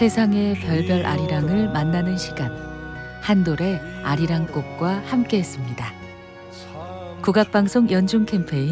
세상의 별별 아리랑을 만나는 시간, 한돌의 아리랑꽃과 함께했습니다. 국악방송 연중 캠페인